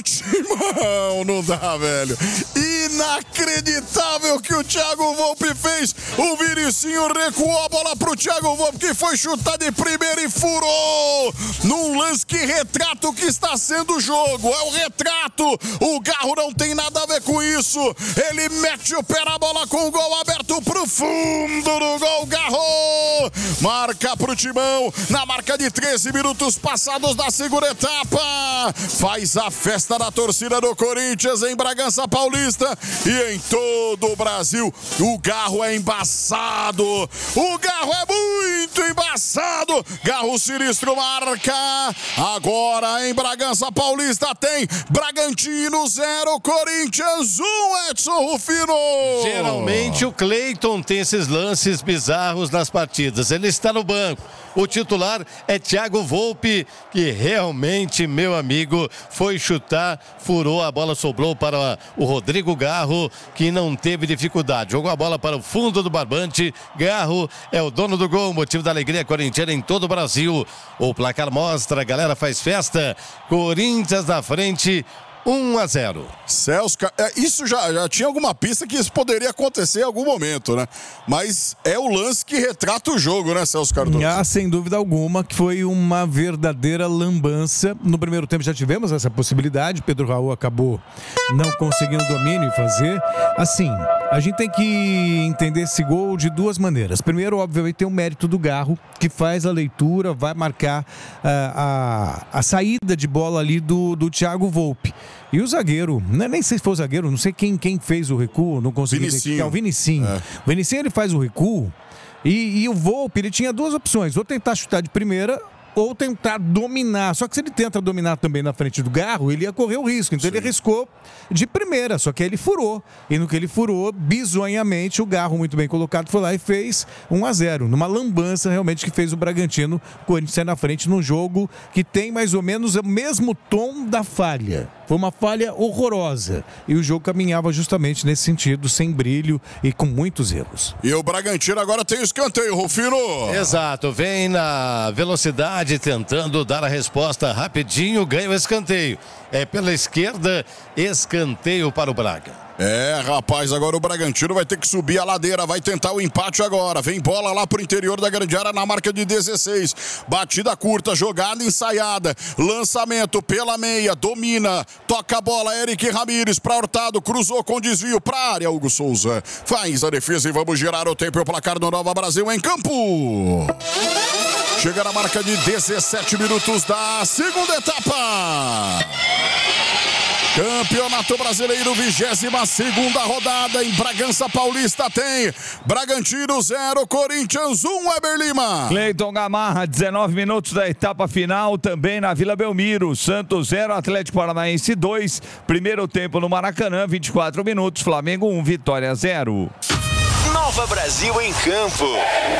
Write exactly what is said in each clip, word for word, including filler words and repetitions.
Timão, não dá, velho. Inacreditável que o Thiago Volpe fez. O Vinicinho recuou a bola pro Thiago Volpe, que foi chutar de primeira e furou. Num lance que retrata o que está sendo o jogo. É o retrato. O Garro não tem nada a ver com isso. Ele mete o pé na bola com o gol aberto pro fundo do gol. Garro marca pro Timão na marca de treze minutos passados da segunda etapa. Faz a festa da torcida do Corinthians em Bragança Paulista e em todo o Brasil. O Garro é embaçado. O Garro é muito embaçado. Garro sinistro marca. Agora em Bragança Paulista tem Bragantino zero, Corinthians um, Edson Rufino. Geralmente o Cleiton tem esses lances bizarros nas partidas. Ele está no banco. O titular é Thiago Volpe, que realmente, meu amigo, foi chutar, furou, a bola sobrou para o Rodrigo Garro, que não teve dificuldade. Jogou a bola para o fundo do barbante. Garro é o dono do gol, motivo da alegria corintiana em todo o Brasil. O placar mostra, a galera faz festa. Corinthians na frente, um a zero. Celso, isso já, já tinha alguma pista que isso poderia acontecer em algum momento, né? Mas é o lance que retrata o jogo, né, Celso Cardoso? Ah, sem dúvida alguma, que foi uma verdadeira lambança. No primeiro tempo já tivemos essa possibilidade. Pedro Raul acabou não conseguindo domínio e fazer. Assim, a gente tem que entender esse gol de duas maneiras. Primeiro, obviamente, tem o mérito do Garro, que faz a leitura, vai marcar uh, a, a saída de bola ali do, do Thiago Volpe. E o zagueiro, nem sei se foi o zagueiro, não sei quem, quem fez o recuo, não consegui identificar. O Vinicinho. É. O Vinicinho, ele faz o recuo e, e o Volpe, ele tinha duas opções, ou tentar chutar de primeira ou tentar dominar. Só que se ele tenta dominar também na frente do Garro, ele ia correr o risco. Então Sim. ele arriscou de primeira, só que aí ele furou. E no que ele furou, bizonhamente, o Garro, muito bem colocado, foi lá e fez um a zero. Numa lambança, realmente, que fez o Bragantino, o Corinthians sair na frente num jogo que tem mais ou menos o mesmo tom da falha. Foi uma falha horrorosa. E o jogo caminhava justamente nesse sentido, sem brilho e com muitos erros. E o Bragantino agora tem o escanteio, Rufino. Exato, vem na velocidade tentando dar a resposta rapidinho, ganha o escanteio. É pela esquerda, escanteio para o Braga. É, rapaz, agora o Bragantino vai ter que subir a ladeira, vai tentar o empate agora. Vem bola lá pro interior da grande área na marca de dezesseis. Batida curta, jogada ensaiada. Lançamento pela meia, domina. Toca a bola, Eric Ramírez pra Hurtado, cruzou com desvio pra área. Hugo Souza faz a defesa e vamos girar o tempo e o placar do Nova Brasil em campo. Chega na marca de dezessete minutos da segunda etapa. Campeonato Brasileiro, vigésima segunda rodada em Bragança Paulista tem Bragantino zero, Corinthians um, Weber Lima. Cleiton Gamarra, dezenove minutos da etapa final, também na Vila Belmiro. Santos zero, Atlético Paranaense dois. Primeiro tempo no Maracanã, vinte e quatro minutos, Flamengo um, Vitória zero. Nova Brasil em campo.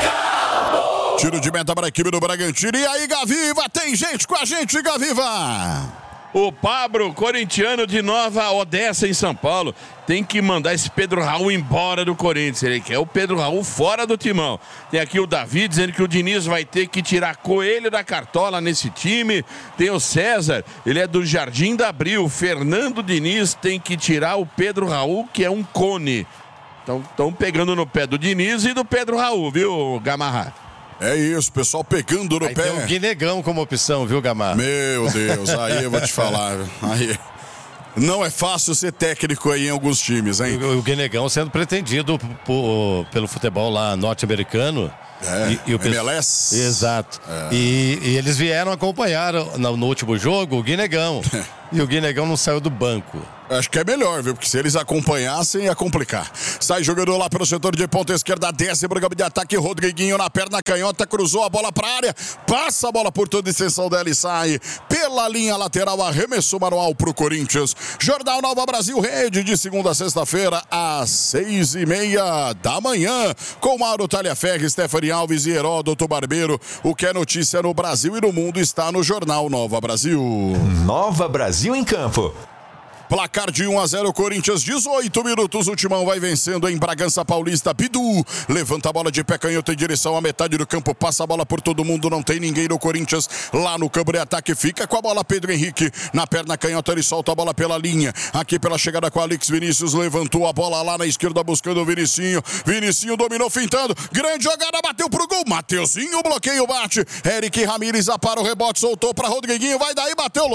Tiro de meta para a equipe do Bragantino. E aí, Gaviva, tem gente com a gente, Gaviva. O Pablo, corintiano de Nova Odessa, em São Paulo, tem que mandar esse Pedro Raul embora do Corinthians. Ele quer o Pedro Raul fora do timão. Tem aqui o Davi dizendo que o Diniz vai ter que tirar Coelho da cartola nesse time. Tem o César, ele é do Jardim da Abril. Fernando Diniz tem que tirar o Pedro Raul, que é um cone. Então, estão pegando no pé do Diniz e do Pedro Raul, viu, Gamarra? É isso, pessoal pegando no aí pé. Tem o Guinegão como opção, viu, Gamarra? Meu Deus, aí eu vou te falar. Aí não é fácil ser técnico aí em alguns times, hein? O, o Guinegão sendo pretendido por, pelo futebol lá norte-americano. É, e, e o M L S. Exato. É. E, e eles vieram acompanhar no, no último jogo o Guinegão. E o Guinegão não saiu do banco. Acho que é melhor, viu? Porque se eles acompanhassem, ia complicar. Sai jogador lá pelo setor de ponta esquerda, desce pro campo de ataque, Rodriguinho na perna canhota, cruzou a bola pra área, passa a bola por toda a extensão dela e sai pela linha lateral, arremesso manual pro Corinthians. Jornal Nova Brasil, rede de segunda a sexta-feira, às seis e meia da manhã, com Mauro Talhaferri, Stephanie Alves e Heródoto Barbeiro. O que é notícia no Brasil e no mundo está no Jornal Nova Brasil. Nova Brasil em campo. Placar de um a zero, Corinthians, dezoito minutos. O Timão vai vencendo em Bragança Paulista. Bidu levanta a bola de pé canhoto em direção à metade do campo. Passa a bola por todo mundo. Não tem ninguém no Corinthians. Lá no campo de ataque fica com a bola Pedro Henrique. Na perna canhota ele solta a bola pela linha. Aqui pela chegada com Alex Vinícius. Levantou a bola lá na esquerda buscando o Vinicinho. Vinicinho dominou fintando. Grande jogada, bateu pro gol. Mateuzinho, bloqueio, bate. Eric Ramírez apara o rebote, soltou para Rodriguinho. Vai daí, bateu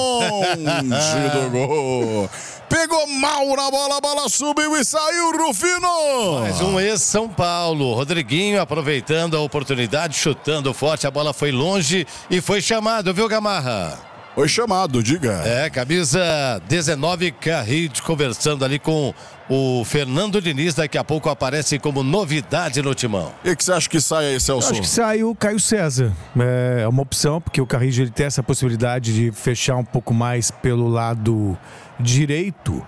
longe do gol. Pegou mal na bola, a bola subiu e saiu, Rufino. Mais um ex-São Paulo. Rodriguinho aproveitando a oportunidade, chutando forte. A bola foi longe e foi chamado, viu, Gamarra? Foi chamado, diga. É, camisa dezenove, Carrilho, conversando ali com o Fernando Diniz. Daqui a pouco aparece como novidade no Timão. E o que você acha que sai aí, Celso? Eu acho que sai o Caio César. É uma opção, porque o Carrillo ele tem essa possibilidade de fechar um pouco mais pelo lado direito.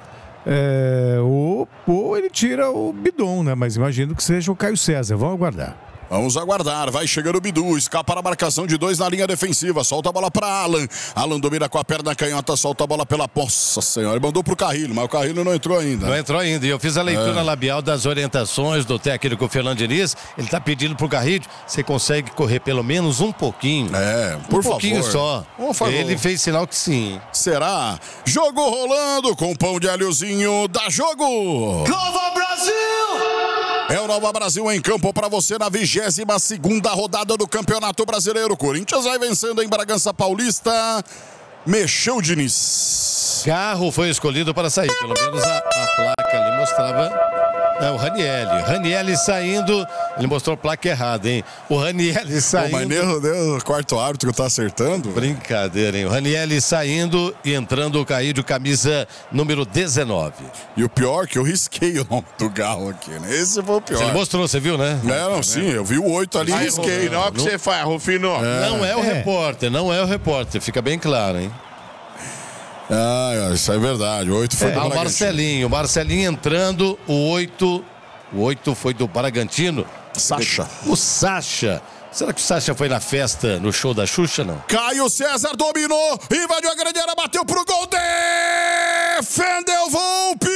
É, ou, ou ele tira o Bidon, né? Mas imagino que seja o Caio César. Vamos aguardar. Vamos aguardar, vai chegando o Bidu, escapa a marcação de dois na linha defensiva, solta a bola para Alan, Alan domina com a perna canhota, solta a bola pela, nossa senhora, ele mandou pro Carrilho, mas o Carrilho não entrou ainda. Não entrou ainda, e eu fiz a leitura é. labial das orientações do técnico Fernando Diniz, ele tá pedindo pro Carrilho, você consegue correr pelo menos um pouquinho. É, por favor. Um pouquinho só. Por favor. Ele fez sinal que sim. Será? Jogo rolando com pão de alhozinho, dá jogo! Nova Brasil! É o Nova Brasil em campo para você na vigésima segunda rodada do Campeonato Brasileiro. Corinthians vai vencendo em Bragança Paulista. Mexeu o Diniz. Carro foi escolhido para sair, pelo menos a, a placa ali mostrava. É o Ranielli. Ranielli saindo, ele mostrou a placa errada, hein? O Ranielli saindo. Pô, mas meu Deus, o quarto árbitro tá acertando. Brincadeira, hein? O Ranielli saindo e entrando o Caído, camisa número dezenove. E o pior que eu risquei o nome do Galo aqui, né? Esse foi o pior. Ele mostrou, você viu, né? É, não, sim, eu vi o oito ali e risquei. Não é o que você faz, Rufino. É. Não é o É. repórter, não é o repórter, fica bem claro, hein? Ah, isso é verdade. O oito foi É, do o Bragantino. Marcelinho, o Marcelinho entrando, o oito, o oito foi do Bragantino. Sacha. O Sacha. Será que o Sacha foi na festa, no show da Xuxa, não? Caio César dominou, invadiu a grande área, bateu pro gol, defendeu Volpi!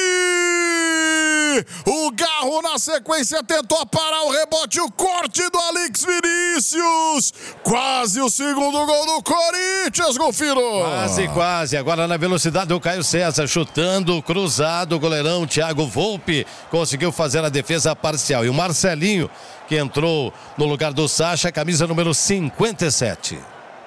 O Garro na sequência tentou parar o rebote, o corte do Alex Vinícius. Quase o segundo gol do Corinthians, Golfino. Quase, quase. Agora na velocidade do Caio César, chutando, cruzado, o goleirão Thiago Volpi conseguiu fazer a defesa parcial. E o Marcelinho, que entrou no lugar do Sacha, camisa número cinquenta e sete.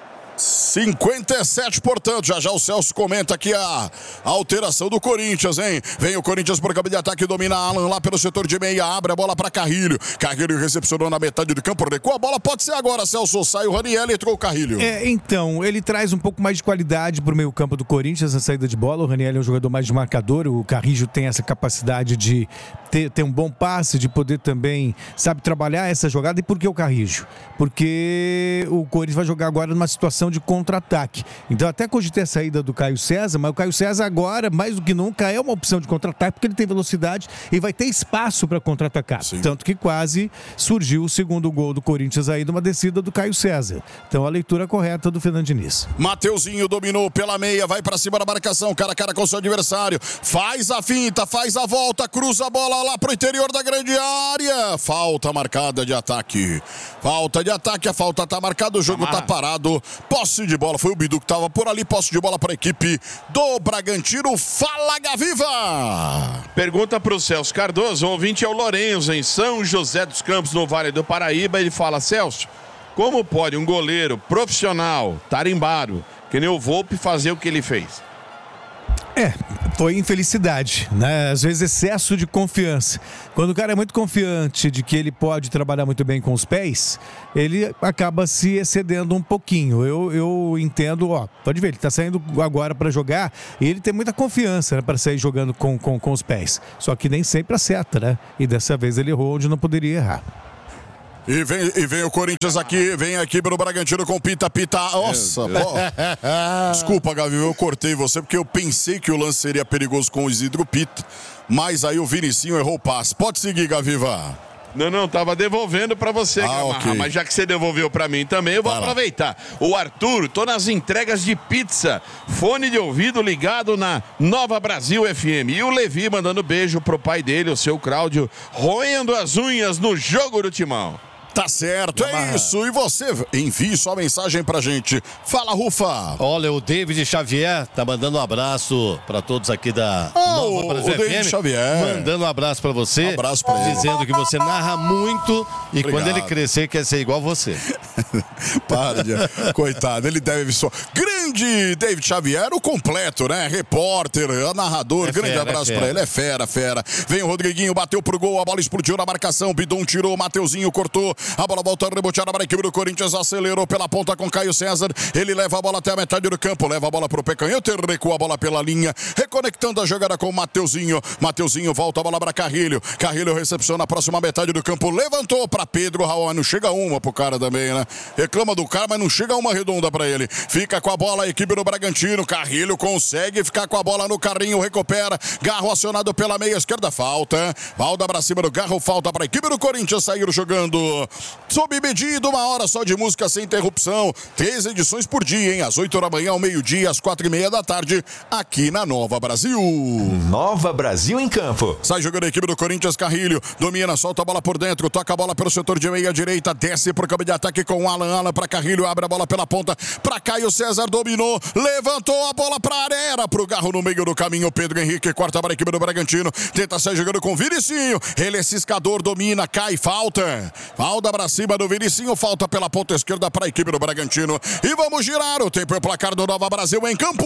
cinquenta e sete, portanto, já já o Celso comenta aqui a alteração do Corinthians, hein? Vem o Corinthians por campo de ataque, domina Alan lá pelo setor de meia, abre a bola para Carrilho. Carrilho recepcionou na metade do campo, recuou a bola, pode ser agora, Celso. Sai o Raniel e entrou o Carrilho. É, então, ele traz um pouco mais de qualidade pro meio campo do Corinthians na saída de bola. O Raniel é um jogador mais de marcador, o Carrillo tem essa capacidade de ter, ter um bom passe, de poder também, sabe, trabalhar essa jogada. E por que o Carrillo? Porque o Corinthians vai jogar agora numa situação de contra-ataque. Então até cogitei a saída do Caio César, mas o Caio César agora, mais do que nunca, é uma opção de contra-ataque, porque ele tem velocidade e vai ter espaço para contra-atacar. Sim. Tanto que quase surgiu o segundo gol do Corinthians aí numa descida do Caio César. Então a leitura correta do Fernando Diniz. Mateuzinho dominou pela meia, vai pra cima da marcação, cara a cara com o seu adversário, faz a finta, faz a volta, cruza a bola lá pro interior da grande área. Falta marcada de ataque. Falta de ataque, a falta tá marcada, o jogo tá parado. Posse de bola, foi o Bidu que tava por ali, posse de bola pra equipe do Bragantino. Fala, Gaviva! Pergunta pro Celso Cardoso, o ouvinte é o Lourenço, em São José dos Campos, no Vale do Paraíba. Ele fala: Celso, como pode um goleiro profissional, tarimbado, que nem o Volpi, fazer o que ele fez? É, foi infelicidade, né? Às vezes excesso de confiança. Quando o cara é muito confiante de que ele pode trabalhar muito bem com os pés, ele acaba se excedendo um pouquinho. Eu, eu entendo, ó, pode ver, ele tá saindo agora para jogar e ele tem muita confiança, né, para sair jogando com, com, com os pés. Só que nem sempre acerta, né? E dessa vez ele errou onde não poderia errar. E vem, e vem o Corinthians aqui, vem aqui pelo Bragantino com Pita, Pita. Nossa, pô. Desculpa, Gavi, eu cortei você porque eu pensei que o lance seria perigoso com o Isidro Pita, mas aí o Vinicinho errou o passe. Pode seguir, Gaviva. Não, não, tava devolvendo pra você, Ah, Gamarra, ok. mas já que você devolveu pra mim também, eu vou Vai lá. aproveitar. O Arthur, tô nas entregas de pizza, fone de ouvido ligado na Nova Brasil F M. E o Levi mandando beijo pro pai dele, o seu Cláudio, roendo as unhas no jogo do Timão. Tá certo, é isso. E você, envie sua mensagem pra gente. Fala, Rufa. Olha, o David Xavier tá mandando um abraço pra todos aqui da Ah, Nova o- Brasil o David F M. Xavier. Mandando um abraço pra você. Um abraço pra ele. Dizendo que você narra muito e Obrigado. quando ele crescer quer ser igual você. Para de... Coitado, ele deve só. Grande David Xavier, o completo, né? Repórter, narrador. É Grande fera, abraço é pra fera. ele. É fera, fera. Vem o Rodriguinho, bateu pro gol, a bola explodiu na marcação. Bidon tirou, Mateuzinho cortou. A bola volta reboteada para a equipe do Corinthians. Acelerou pela ponta com Caio César. Ele leva a bola até a metade do campo. Leva a bola pro pé canhoto e recua a bola pela linha. Reconectando a jogada com o Mateuzinho. Mateuzinho volta a bola para Carrilho. Carrilho recepciona a próxima metade do campo. Levantou para Pedro Raul. Não chega uma pro cara também, né? Reclama do cara, mas não chega uma redonda para ele. Fica com a bola a equipe do Bragantino. Carrilho consegue ficar com a bola no carrinho. Recupera. Garro acionado pela meia esquerda. Falta. Falta para cima do Garro. Falta para a equipe do Corinthians sair jogando. Sob medido, uma hora só de música sem interrupção. Três edições por dia, hein? Às oito da manhã, ao meio-dia, às quatro e meia da tarde, aqui na Nova Brasil. Nova Brasil em campo. Sai jogando a equipe do Corinthians, Carrilho. Domina, solta a bola por dentro, toca a bola pelo setor de meia direita, desce pro campo de ataque com o Alan. Alan para Carrilho, abre a bola pela ponta para Caio César, dominou, levantou a bola para área, era pro Garro no meio do caminho. Pedro Henrique corta para a equipe do Bragantino, tenta sair jogando com o Vinicinho. Ele é ciscador, domina, cai, falta. Falta para cima do Vinicinho, falta pela ponta esquerda para a equipe do Bragantino. E vamos girar o tempo e o placar do Nova Brasil em campo.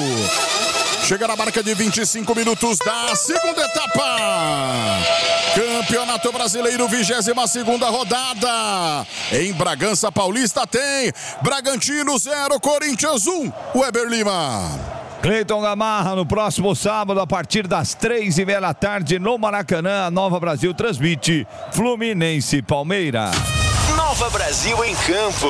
Chega na marca de vinte e cinco minutos da segunda etapa. Campeonato Brasileiro, vigésima segunda rodada. Em Bragança Paulista tem Bragantino zero, Corinthians um. Weber Lima. Cleiton Gamarra, no próximo sábado, a partir das três e meia da tarde, no Maracanã, a Nova Brasil transmite Fluminense e Palmeiras. Nova Brasil em campo.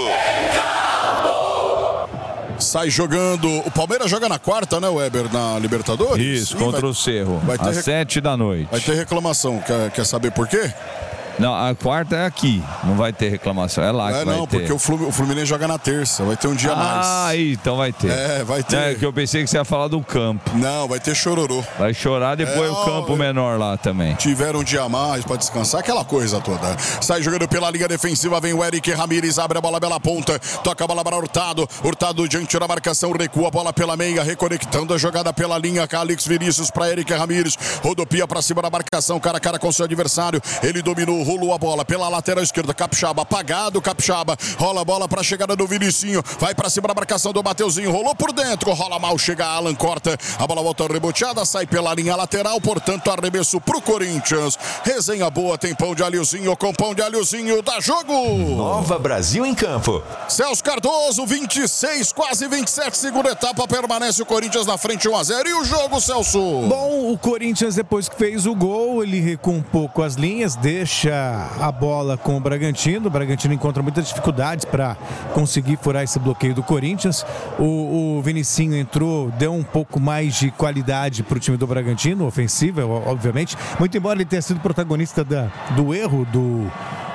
Sai jogando. O Palmeiras joga na quarta, né, Weber? Na Libertadores? Isso, Ih, contra vai, o Cerro, vai ter às rec- sete da noite. Vai ter reclamação. Quer, quer saber por quê? Não, a quarta é aqui, não vai ter reclamação, é lá É, que vai não, ter. porque o Flu- o Fluminense joga na terça. Vai ter um dia a mais. Ah, aí, então vai ter. É, vai ter. É, que eu pensei que você ia falar do campo. Não, vai ter chororô. Vai chorar depois É, o campo ó, menor lá também. Tiveram um dia a mais pra descansar, aquela coisa toda. Sai jogando pela linha defensiva, vem o Eric Ramírez, abre a bola pela ponta, toca a bola para Hurtado. Hurtado diante da marcação, recua a bola pela meia, reconectando a jogada pela linha. Calix Vinícius para Eric Ramírez, rodopia pra cima da marcação, cara a cara com seu adversário. Ele dominou, rolou a bola pela lateral esquerda, Capixaba apagado, Capixaba rola a bola pra chegada do Vinicinho, vai pra cima da marcação do Mateuzinho, rolou por dentro, rola mal, chega Alan, corta, a bola volta reboteada, sai pela linha lateral, portanto arremesso pro Corinthians. Resenha boa, tem pão de alhozinho com pão de alhozinho, dá jogo. Nova Brasil em campo. Celso Cardoso, vinte e seis, quase vinte e sete, segunda etapa, permanece o Corinthians na frente um a zero. E o jogo, Celso? Bom, o Corinthians, depois que fez o gol, ele recua um pouco as linhas, deixa a bola com o Bragantino. O Bragantino encontra muitas dificuldades para conseguir furar esse bloqueio do Corinthians. O, o Vinicinho entrou, deu um pouco mais de qualidade para o time do Bragantino, ofensiva, obviamente. Muito embora ele tenha sido protagonista da, do erro do,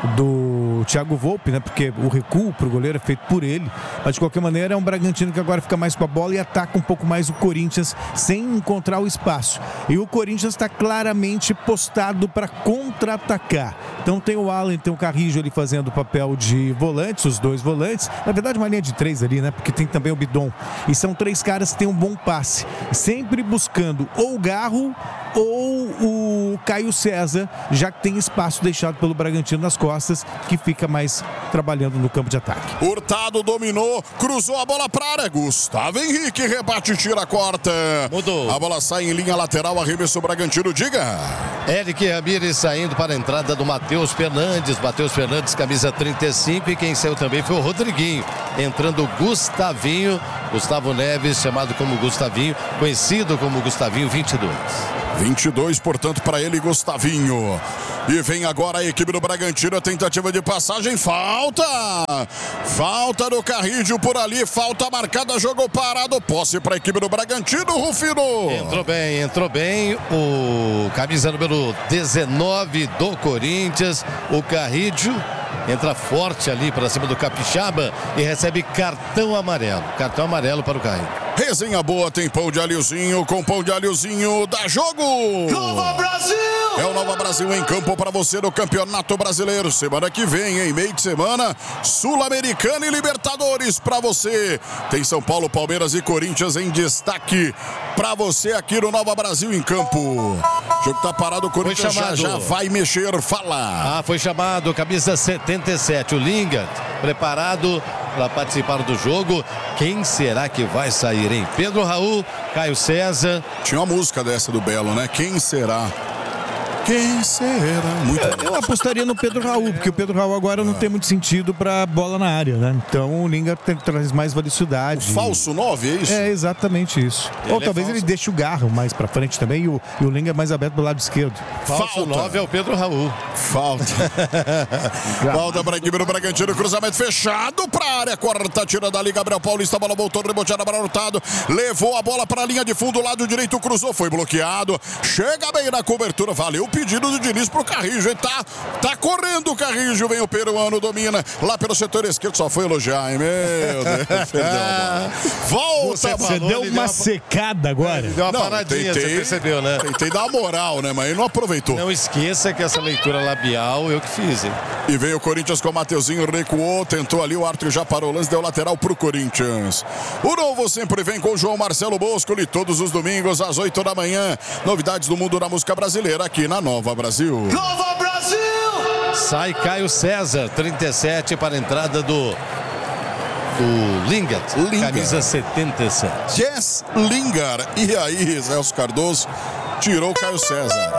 do Thiago Volpe, né? Porque o recuo para o goleiro é feito por ele. Mas de qualquer maneira é um Bragantino que agora fica mais com a bola e ataca um pouco mais o Corinthians sem encontrar o espaço. E o Corinthians está claramente postado para contra-atacar. Então tem o Alan, tem o Carrijo ali fazendo o papel de volantes, os dois volantes. Na verdade uma linha de três ali, né? Porque tem também o Bidon. E são três caras que têm um bom passe. Sempre buscando ou o Garro ou o Caio César, já que tem espaço deixado pelo Bragantino nas costas, que fica mais trabalhando no campo de ataque. Hurtado dominou, cruzou a bola para a área. Gustavo Henrique rebate e tira a corta. Mudou. A bola sai em linha lateral, arremesso Bragantino, diga. Eric Ramírez saindo para a entrada do Matheus Fernandes. Matheus Fernandes, camisa trinta e cinco. E quem saiu também foi o Rodriguinho. Entrando o Gustavinho. Gustavo Neves, chamado como Gustavinho. Conhecido como Gustavinho vinte e dois. vinte e dois, portanto, para ele, Gustavinho. E vem agora a equipe do Bragantino, a tentativa de passagem, falta! Falta do Carrídio por ali, falta marcada, jogo parado, posse para a equipe do Bragantino, Rufino. Entrou bem, entrou bem o camisa número dezenove do Corinthians, o Carrídio. Entra forte ali para cima do Capixaba e recebe cartão amarelo. Cartão amarelo para o Carrinho. Resenha boa, tem pão de alhozinho, com pão de alhozinho, dá jogo! Nova Brasil! É o Nova Brasil em campo para você no Campeonato Brasileiro. Semana que vem, em meio de semana, Sul-Americana e Libertadores para você. Tem São Paulo, Palmeiras e Corinthians em destaque para você aqui no Nova Brasil em campo. O jogo tá parado, o Corinthians já, já vai mexer, fala. Ah, foi chamado, camisa setenta e sete, o Lingard, preparado para participar do jogo. Quem será que vai sair, hein? Pedro Raul, Caio César. Tinha uma música dessa do Belo, né? Quem será? Quem será? Muito eu, eu apostaria no Pedro Raul, porque o Pedro Raul agora não tem muito sentido pra bola na área, né? Então o Lingard tem, traz mais velocidade. Falso nove, é isso? É exatamente isso. Ele Ou é talvez falso. ele deixe o Garro mais pra frente também e o, e o Lingard mais aberto do lado esquerdo. Falso nove é o Pedro Raul. Falta. Falta para a equipe do Bragantino, cruzamento fechado para a área, corta, tira dali, Gabriel Paulista, a bola voltou, reboteada para Hurtado, levou a bola para a linha de fundo, lado direito, cruzou, foi bloqueado, chega bem na cobertura, valeu o pedido do Diniz pro Carrijo, hein? Tá, tá correndo o Carrijo, vem o peruano, domina, lá pelo setor esquerdo, só foi elogiar, hein? Meu Deus, perdeu a bola. Volta, Você Você falou, deu ele uma deu uma- secada agora. Deu uma Não, paradinha, tentei- você percebeu, né? Tentei dar uma moral, né? Mas ele não aproveitou. Não esqueça que essa leitura labial eu que fiz, hein? E veio o Corinthians com o Mateuzinho, recuou, tentou ali, o árbitro já parou o lance, deu lateral pro Corinthians. O Novo sempre vem com o João Marcelo Boscoli, todos os domingos às oito da manhã. Novidades do mundo da música brasileira aqui na Nova Brasil. Nova Brasil! Sai Caio César, trinta e sete para a entrada do do Lingard, Lingard. camisa setenta e sete. Jess Lingard. E aí, Celso Cardoso tirou o Caio César.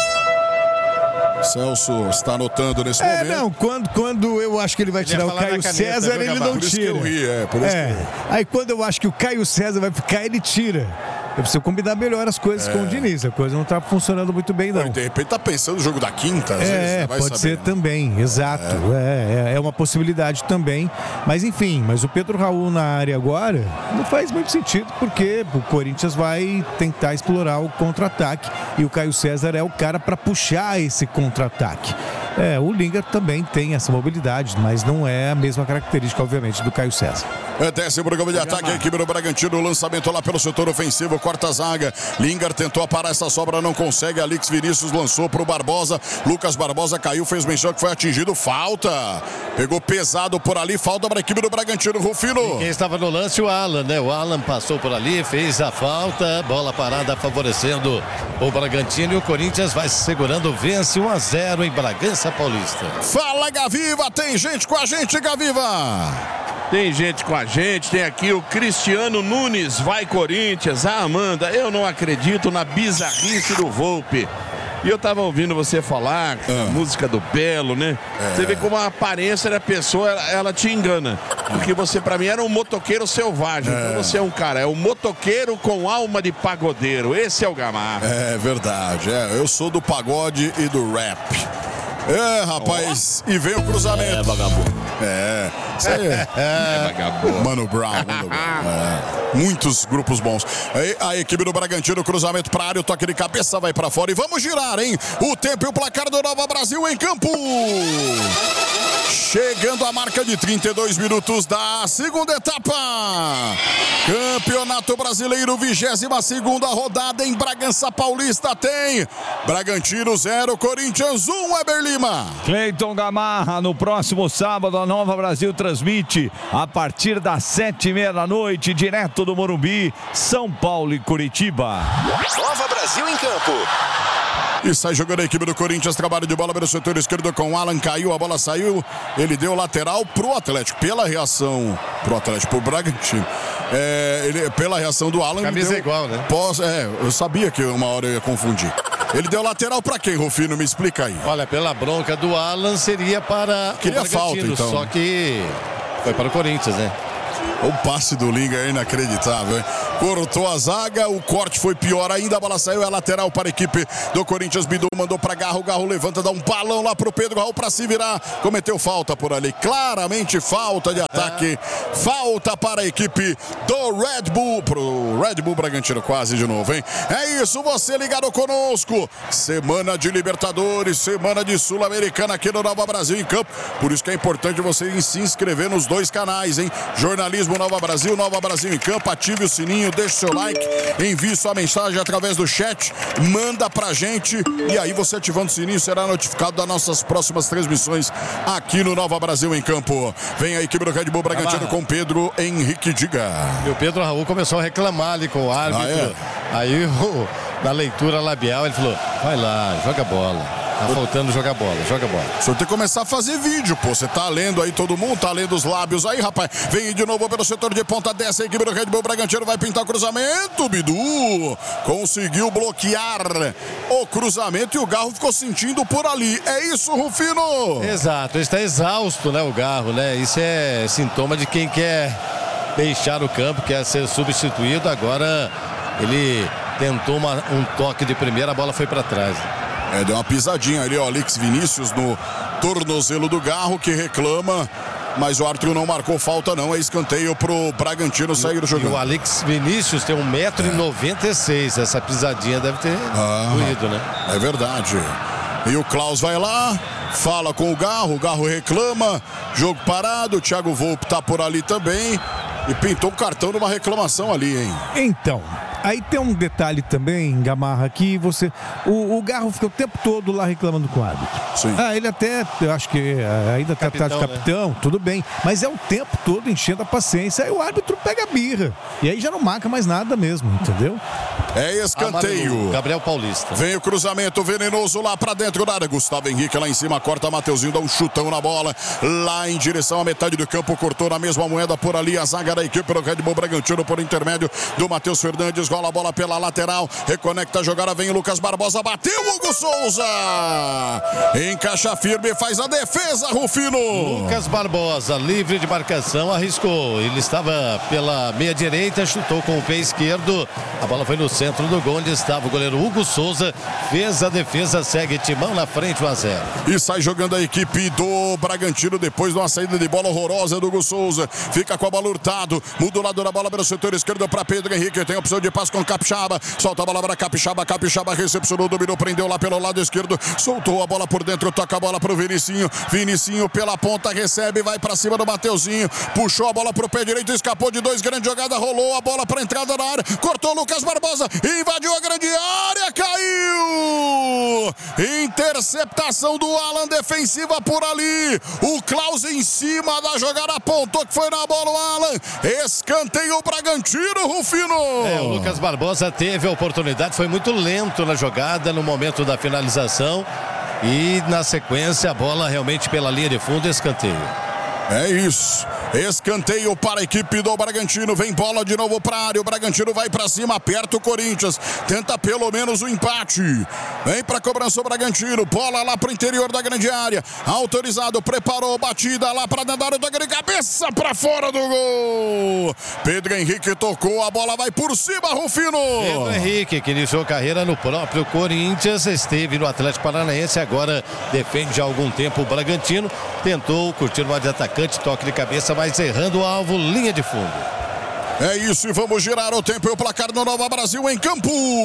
Celso está anotando nesse É, momento. não, quando, quando eu acho que ele vai ia tirar o falar Caio na caneta, César, viu, ele Gabá? não Por isso que tira. eu ri, é, por isso É. que eu ri. Aí quando eu acho que o Caio César vai ficar, ele tira. Eu preciso combinar melhor as coisas com o Diniz. A coisa não tá funcionando muito bem, não. De repente tá pensando no jogo da quinta, às vezes, É, né? Vai pode saber, ser né? também, exato. É. É, é uma possibilidade também. Mas enfim, mas o Pedro Raul na área agora não faz muito sentido, porque o Corinthians vai tentar explorar o contra-ataque e o Caio César é o cara para puxar esse contra-ataque. É, o Lingard também tem essa mobilidade, mas não é a mesma característica, obviamente, do Caio César. É décimo programa de ataque, a equipe do Bragantino, o lançamento lá pelo setor ofensivo, corta a zaga. Lingard tentou parar essa sobra, não consegue. Alix Vinícius lançou pro Barbosa. Lucas Barbosa caiu, fez menção que foi atingido. Falta. Pegou pesado por ali, falta para a equipe do Bragantino, Rufino. Quem estava no lance, o Alan, né? O Alan passou por ali, fez a falta, bola parada favorecendo o Bragantino e o Corinthians vai se segurando, vence um a zero em Bragança Paulista. Fala, Gaviva, tem gente com a gente, Gaviva. Tem gente com a gente, tem aqui o Cristiano Nunes, vai Corinthians. Ah, Amanda, eu não acredito na bizarrice do Volpe. E eu tava ouvindo você falar, Ah. a música do Belo, né? Você vê como a aparência da pessoa, ela, ela te engana. Porque você, pra mim, era um motoqueiro selvagem. Então você é um cara, é um motoqueiro com alma de pagodeiro. Esse é o Gamarra. É verdade, é, eu sou do pagode e do rap. É, rapaz, e vem o cruzamento. É, vagabundo. É, isso aí é. É vagabundo. Mano Brown, Mano Brown. É. Muitos grupos bons. Aí, a equipe do Bragantino, cruzamento pra área, o toque de cabeça vai pra fora e vamos girar, hein? O tempo e o placar do Nova Brasil em campo. Chegando a marca de trinta e dois minutos da segunda etapa. Campeonato Brasileiro, vigésima segunda rodada em Bragança Paulista tem Bragantino zero, Corinthians um, Weber Lima. Cleiton Gamarra, no próximo sábado, a Nova Brasil transmite a partir das sete e meia da noite, direto do Morumbi, São Paulo e Curitiba. Nova Brasil em campo. E sai jogando a equipe do Corinthians, trabalho de bola pelo setor esquerdo com o Alan, caiu, a bola saiu, ele deu lateral pro Atlético, pela reação, pro Atlético, pro Bragantino, é, ele, pela reação do Alan... Camisa deu, igual, né? Pós, é, eu sabia que uma hora eu ia confundir. Ele deu lateral pra quem, Rufino? Me explica aí. Olha, pela bronca do Alan seria para Queria o Bragantino, falta, então. só que foi para o Corinthians, né? O passe do Lingard é inacreditável, hein? cortou a zaga, o corte foi pior ainda, a bola saiu, é lateral para a equipe do Corinthians. Bidu mandou para Garro, Garro levanta, dá um balão lá pro Pedro Raul para se virar, cometeu falta por ali, claramente falta de ataque, é. falta para a equipe do Red Bull, pro Red Bull Bragantino quase de novo, hein? É isso, você ligado conosco, semana de Libertadores, semana de Sul-Americana aqui no Nova Brasil em Campo, por isso que é importante você se inscrever nos dois canais, hein? Jornalismo Nova Brasil, Nova Brasil em Campo, ative o sininho, deixe seu like, envie sua mensagem através do chat, manda pra gente e aí você ativando o sininho será notificado das nossas próximas transmissões aqui no Nova Brasil em Campo. Vem a equipe do Red Bull Bragantino com Pedro Henrique, diga. E o Pedro Raul começou a reclamar ali com o árbitro. Ah, é? Aí o, na leitura labial ele falou, vai lá, joga bola. Tá faltando jogar bola, joga bola. O senhor tem que começar a fazer vídeo, pô. Você tá lendo aí, todo mundo tá lendo os lábios aí, rapaz. Vem de novo pelo setor de ponta dessa, a equipe do Red Bull Bragantino vai pintar o cruzamento. Bidu conseguiu bloquear o cruzamento e o Garro ficou sentindo por ali. É isso, Rufino? Exato, ele está exausto, né, o Garro, né? Isso é sintoma de quem quer deixar o campo, quer ser substituído. Agora ele tentou uma, um toque de primeira, a bola foi para trás. É, deu uma pisadinha ali, ó, Alex Vinícius no tornozelo do Garro, que reclama, mas o árbitro não marcou falta não, é escanteio pro Bragantino sair do jogo. E o Alex Vinícius tem um metro e noventa e seis, essa pisadinha deve ter ah, doído, né? É verdade. E o Klaus vai lá, fala com o Garro, o Garro reclama, jogo parado, o Thiago Volpe tá por ali também e pintou o cartão numa reclamação ali, hein? Então... Aí tem um detalhe também, Gamarra, que você... O, o Garro fica o tempo todo lá reclamando com o árbitro. Sim. Ah, ele até, eu acho que ainda tá de capitão, né? Tudo bem. Mas é o tempo todo enchendo a paciência. Aí o árbitro pega a birra. E aí já não marca mais nada mesmo, entendeu? É escanteio. Gabriel Paulista. Vem o cruzamento venenoso lá pra dentro da área. Gustavo Henrique lá em cima, corta Mateuzinho, dá um chutão na bola. Lá em direção à metade do campo, cortou na mesma moeda por ali a zaga da equipe do Red Bull Bragantino por intermédio do Matheus Fernandes. Rola a bola pela lateral, reconecta a jogada, vem o Lucas Barbosa, bateu o Hugo Souza, encaixa firme, faz a defesa, Rufino. Lucas Barbosa, livre de marcação, arriscou, ele estava pela meia direita, chutou com o pé esquerdo, a bola foi no centro do gol, onde estava o goleiro Hugo Souza, fez a defesa, segue Timão na frente, um a zero. E sai jogando a equipe do Bragantino depois de uma saída de bola horrorosa do Hugo Souza, fica com a bola Hurtado, muda o lado da bola pelo setor esquerdo para Pedro Henrique, tem opção de passe com Capixaba, solta a bola para Capixaba, Capixaba recepcionou, dominou, prendeu lá pelo lado esquerdo, soltou a bola por dentro, toca a bola pro Vinicinho, Vinicinho pela ponta, recebe, vai para cima do Mateuzinho, puxou a bola pro pé direito, escapou de dois, grande jogada, rolou a bola para entrada na área, cortou Lucas Barbosa, invadiu a grande área, caiu! Interceptação do Alan, defensiva por ali, o Klaus em cima da jogada, apontou que foi na bola o Alan, escanteio o Bragantino, Rufino! É, o Lucas Barbosa teve a oportunidade, foi muito lento na jogada no momento da finalização e na sequência a bola realmente pela linha de fundo, escanteio. É isso, escanteio para a equipe do Bragantino, vem bola de novo para a área, o Bragantino vai para cima, aperta o Corinthians, tenta pelo menos o empate, vem para a cobrança o Bragantino, bola lá para o interior da grande área, autorizado, preparou, batida lá para dentro da área, de cabeça para fora do gol, Pedro Henrique tocou, a bola vai por cima, Rufino. Pedro Henrique, que iniciou carreira no próprio Corinthians, esteve no Atlético Paranaense, agora defende já há algum tempo o Bragantino, tentou curtir uma de atacante, toque de cabeça, mas errando o alvo, linha de fundo. É isso, e vamos girar o tempo e o placar no Nova Brasil em campo.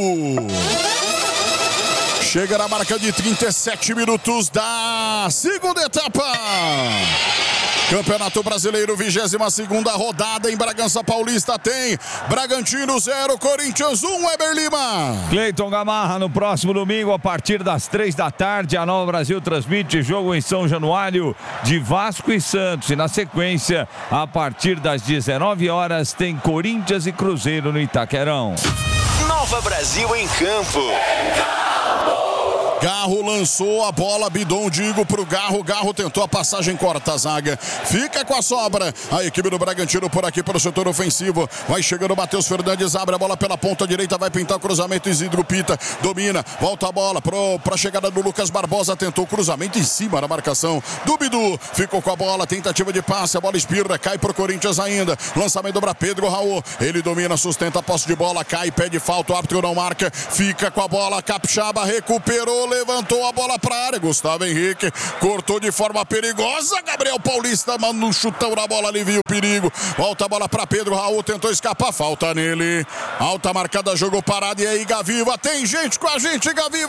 Chega na marca de trinta e sete minutos da segunda etapa. Campeonato Brasileiro, vigésima segunda rodada em Bragança Paulista, tem Bragantino zero, Corinthians um, Weber Lima. Cleiton Gamarra, no próximo domingo, a partir das três da tarde, a Nova Brasil transmite jogo em São Januário de Vasco e Santos. E na sequência, a partir das dezenove horas, tem Corinthians e Cruzeiro no Itaquerão. Nova Brasil em campo. Garro lançou a bola, Bidon, digo pro Garro. Garro tentou a passagem, corta a zaga. Fica com a sobra. A equipe do Bragantino por aqui pelo setor ofensivo. Vai chegando o Matheus Fernandes, abre a bola pela ponta direita, vai pintar o cruzamento. Isidro Pita domina, volta a bola pro, pra chegada do Lucas Barbosa. Tentou o cruzamento em cima da marcação do Bidu. Ficou com a bola, tentativa de passe. A bola espirra, cai pro Corinthians ainda. Lançamento para Pedro Raul. Ele domina, sustenta a posse de bola, cai, pede falta. O árbitro não marca. Fica com a bola. Capixaba recuperou, levantou a bola pra área. Gustavo Henrique cortou de forma perigosa. Gabriel Paulista manda um chutão na bola, ali viu o perigo. Volta a bola pra Pedro Raul, tentou escapar, falta nele. Alta marcada, jogou parado. E aí, Gaviva, tem gente com a gente, Gaviva!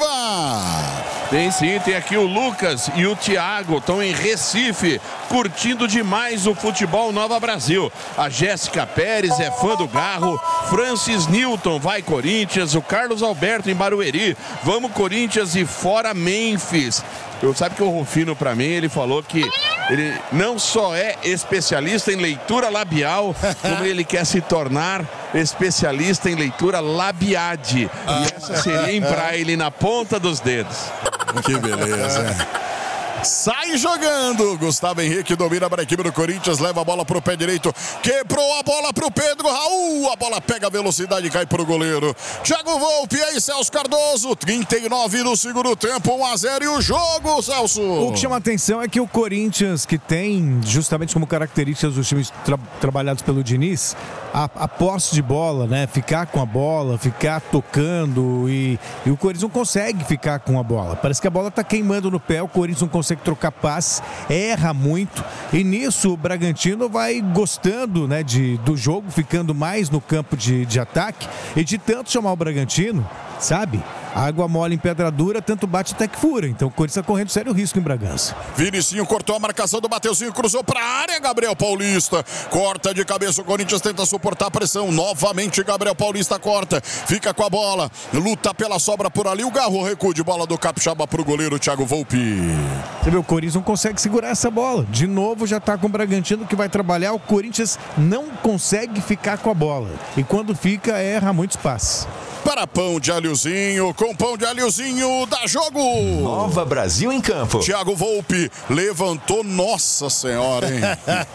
Tem sim, tem aqui o Lucas e o Thiago, estão em Recife, curtindo demais o futebol Nova Brasil. A Jéssica Pérez é fã do Garro. Francis Newton, vai Corinthians. O Carlos Alberto em Barueri, vamos Corinthians e fora Memphis. Eu sabe que o Rufino, para mim, ele falou que ele não só é especialista em leitura labial, como ele quer se tornar especialista em leitura labiade. E essa seria em braille, na ponta dos dedos. Que beleza. Sai jogando, Gustavo Henrique domina para a equipe do Corinthians, leva a bola pro pé direito, quebrou a bola pro Pedro Raul, a bola pega a velocidade e cai pro goleiro Thiago Volpe. E aí, Celso Cardoso, trinta e nove do segundo tempo, um a zero e o jogo, Celso. O que chama a atenção é que o Corinthians, que tem justamente como características dos times tra trabalhados pelo Diniz, a, a posse de bola, né, ficar com a bola, ficar tocando, e, e o Corinthians não consegue ficar com a bola, parece que a bola tá queimando no pé, o Corinthians não consegue trocar passe, erra muito, e nisso o Bragantino vai gostando, né, de, do jogo, ficando mais no campo de, de ataque, e de tanto chamar o Bragantino, sabe? Água mole em pedra dura, tanto bate até que fura. Então o Corinthians está correndo sério risco em Bragança. Vinicinho cortou a marcação do Mateuzinho, cruzou para a área, Gabriel Paulista. Corta de cabeça, o Corinthians tenta suportar a pressão. Novamente Gabriel Paulista corta, fica com a bola, luta pela sobra por ali. O Garro recua de bola do Capixaba para o goleiro Thiago Volpe. Você vê, o Corinthians não consegue segurar essa bola. De novo já está com o Bragantino que vai trabalhar. O Corinthians não consegue ficar com a bola. E quando fica, erra muitos passes. Para pão de alhozinho, com pão de alhozinho, dá jogo! Nova Brasil em campo. Thiago Volpe levantou, nossa senhora, hein?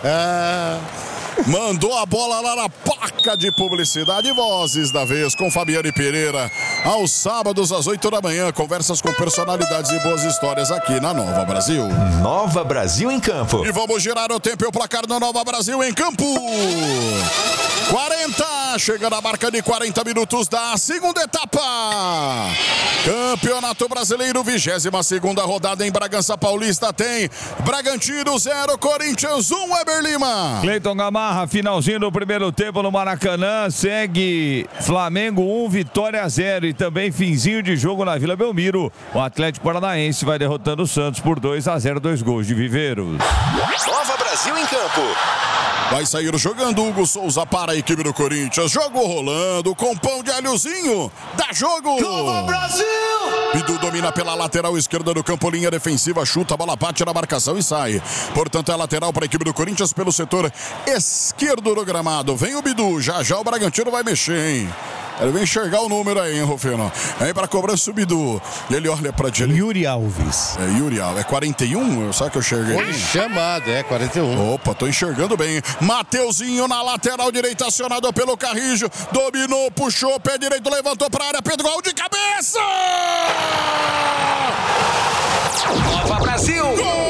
Mandou a bola lá na placa de publicidade e vozes da vez com Fabiane Pereira. Aos sábados às oito da manhã, conversas com personalidades e boas histórias aqui na Nova Brasil. Nova Brasil em campo. E vamos girar o tempo e o placar da Nova Brasil em campo. quarenta, chegando a marca de quarenta minutos da segunda etapa. Campeonato Brasileiro, vigésima segunda rodada em Bragança Paulista, tem Bragantino zero, Corinthians um, Weber Lima. Cleiton Gamarra, finalzinho do primeiro tempo no Maracanã, segue Flamengo um, Vitória zero, e também finzinho de jogo na Vila Belmiro. O Atlético Paranaense vai derrotando o Santos por dois a zero, dois gols de Viveiros. Nova Brasil em campo. Vai sair jogando Hugo Souza para a equipe do Corinthians. Jogo rolando com pão de alhozinho. Dá jogo! Nova Brasil! Bidu domina pela lateral esquerda do campo, linha defensiva, chuta, a bola bate na marcação e sai. Portanto, é lateral para a equipe do Corinthians pelo setor esquerdo do gramado. Vem o Bidu, já já o Bragantino vai mexer, hein? Ele vem enxergar o número aí, hein, Rufino? Vem pra cobrança o Bidu. Ele olha pra direita. Yuri Alves. É Yuri Alves. É quarenta e um? Sabe que eu enxerguei? Foi chamado, é quarenta e um. Opa, tô enxergando bem. Mateuzinho na lateral direita, acionado pelo Carrijo. Dominou, puxou, pé direito, levantou pra área. Pedro Raul de cabeça! Nova Brasil! Gol!